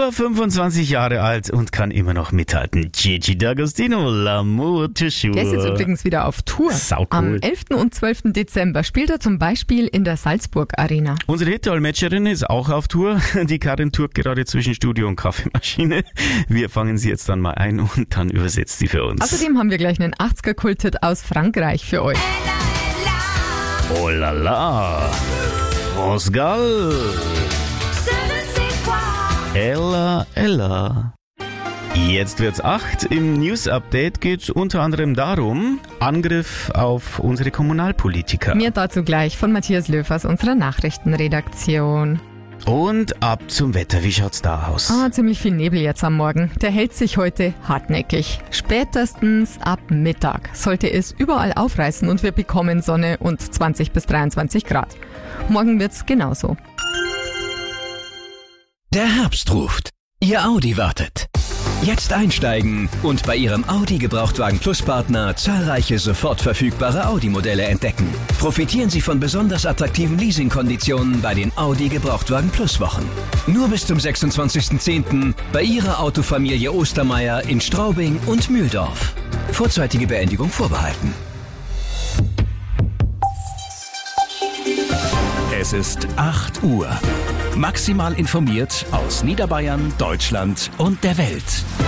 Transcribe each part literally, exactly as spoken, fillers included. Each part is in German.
Über fünfundzwanzig Jahre alt und kann immer noch mithalten. Gigi D'Agostino, L'amour toujours. Der ist jetzt übrigens wieder auf Tour. Sau cool. Am elften und zwölften Dezember spielt er zum Beispiel in der Salzburg Arena. Unsere Hit-Dolmetscherin ist auch auf Tour. Die Karin tourt gerade zwischen Studio und Kaffeemaschine. Wir fangen sie jetzt dann mal ein und dann übersetzt sie für uns. Außerdem haben wir gleich einen achtziger-Kulthit aus Frankreich für euch. Oh la la, France Gall. Ella, Ella. Jetzt wird's acht. Im News-Update geht's unter anderem darum, Angriff auf unsere Kommunalpolitiker. Mehr dazu gleich von Matthias Löw aus unserer Nachrichtenredaktion. Und ab zum Wetter. Wie schaut's da aus? Ah, ziemlich viel Nebel jetzt am Morgen. Der hält sich heute hartnäckig. Spätestens ab Mittag sollte es überall aufreißen und wir bekommen Sonne und zwanzig bis dreiundzwanzig Grad. Morgen wird's genauso. Der Herbst ruft. Ihr Audi wartet. Jetzt einsteigen und bei Ihrem Audi Gebrauchtwagen Plus Partner zahlreiche sofort verfügbare Audi-Modelle entdecken. Profitieren Sie von besonders attraktiven Leasingkonditionen bei den Audi Gebrauchtwagen Plus Wochen. Nur bis zum sechsundzwanzigsten zehnten bei Ihrer Autofamilie Ostermeier in Straubing und Mühldorf. Vorzeitige Beendigung vorbehalten. Es ist acht Uhr. Maximal informiert aus Niederbayern, Deutschland und der Welt.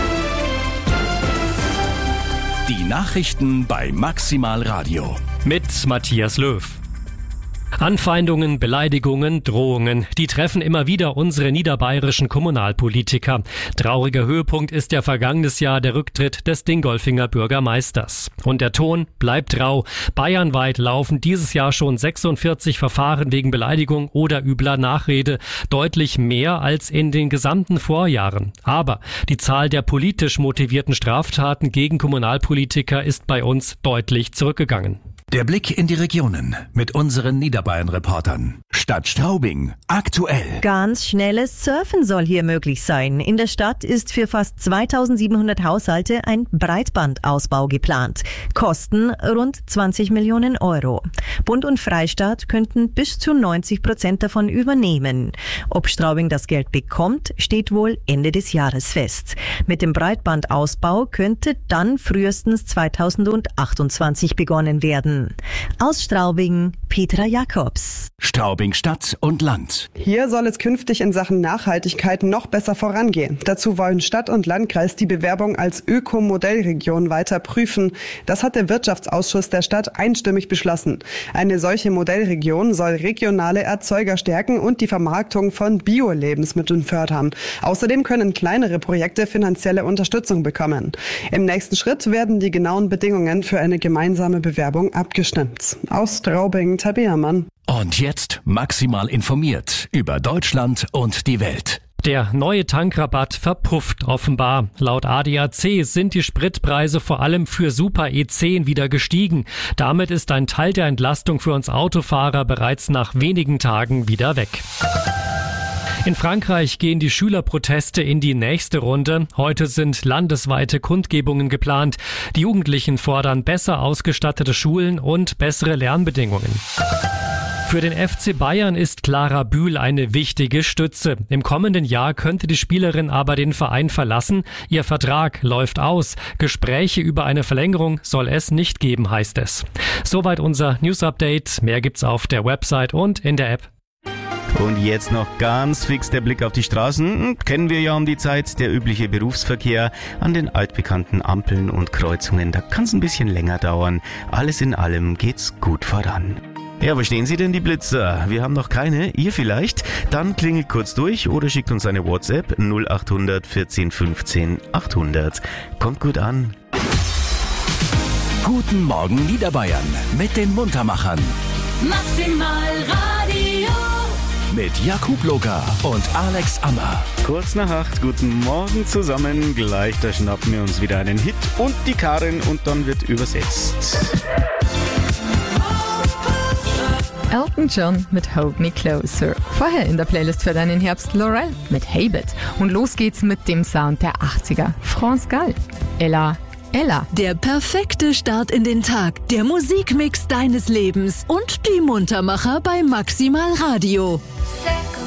Die Nachrichten bei Maximal Radio. Mit Matthias Löw. Anfeindungen, Beleidigungen, Drohungen, die treffen immer wieder unsere niederbayerischen Kommunalpolitiker. Trauriger Höhepunkt ist ja vergangenes Jahr der Rücktritt des Dingolfinger Bürgermeisters. Und der Ton bleibt rau. Bayernweit laufen dieses Jahr schon sechsundvierzig Verfahren wegen Beleidigung oder übler Nachrede. Deutlich mehr als in den gesamten Vorjahren. Aber die Zahl der politisch motivierten Straftaten gegen Kommunalpolitiker ist bei uns deutlich zurückgegangen. Der Blick in die Regionen mit unseren Niederbayern-Reportern. Stadt Straubing, aktuell. Ganz schnelles Surfen soll hier möglich sein. In der Stadt ist für fast zweitausendsiebenhundert Haushalte ein Breitbandausbau geplant. Kosten rund zwanzig Millionen Euro. Bund und Freistaat könnten bis zu neunzig Prozent davon übernehmen. Ob Straubing das Geld bekommt, steht wohl Ende des Jahres fest. Mit dem Breitbandausbau könnte dann frühestens zweitausendachtundzwanzig begonnen werden. Aus Straubing, Petra Jakobs. Straubing Stadt und Land. Hier soll es künftig in Sachen Nachhaltigkeit noch besser vorangehen. Dazu wollen Stadt und Landkreis die Bewerbung als Öko-Modellregion weiter prüfen. Das hat der Wirtschaftsausschuss der Stadt einstimmig beschlossen. Eine solche Modellregion soll regionale Erzeuger stärken und die Vermarktung von Bio-Lebensmitteln fördern. Außerdem können kleinere Projekte finanzielle Unterstützung bekommen. Im nächsten Schritt werden die genauen Bedingungen für eine gemeinsame Bewerbung abgestimmt. Aus Straubing, Tabea Mann. Und jetzt maximal informiert über Deutschland und die Welt. Der neue Tankrabatt verpufft offenbar. Laut A D A C sind die Spritpreise vor allem für Super E zehn wieder gestiegen. Damit ist ein Teil der Entlastung für uns Autofahrer bereits nach wenigen Tagen wieder weg. In Frankreich gehen die Schülerproteste in die nächste Runde. Heute sind landesweite Kundgebungen geplant. Die Jugendlichen fordern besser ausgestattete Schulen und bessere Lernbedingungen. Für den F C Bayern ist Clara Bühl eine wichtige Stütze. Im kommenden Jahr könnte die Spielerin aber den Verein verlassen. Ihr Vertrag läuft aus. Gespräche über eine Verlängerung soll es nicht geben, heißt es. Soweit unser News-Update. Mehr gibt's auf der Website und in der App. Und jetzt noch ganz fix der Blick auf die Straßen. Kennen wir ja um die Zeit, der übliche Berufsverkehr an den altbekannten Ampeln und Kreuzungen. Da kann es ein bisschen länger dauern. Alles in allem geht's gut voran. Ja, verstehen Sie denn die Blitzer? Wir haben noch keine, ihr vielleicht? Dann klingelt kurz durch oder schickt uns eine WhatsApp null acht hundert vierzehn fünfzehn achthundert. Kommt gut an. Guten Morgen Niederbayern mit den Muntermachern. Maximal Radio. Mit Jakub Loka und Alex Ammer. Kurz nach acht, guten Morgen zusammen. Gleich, da schnappen wir uns wieder einen Hit und die Karin und dann wird übersetzt. Elton John mit Hold Me Closer. Vorher in der Playlist für deinen Herbst Laurel mit Hey Bit. Und los geht's mit dem Sound der achtziger. France Gall. Ella, Ella. Der perfekte Start in den Tag. Der Musikmix deines Lebens. Und die Muntermacher bei Maximal Radio.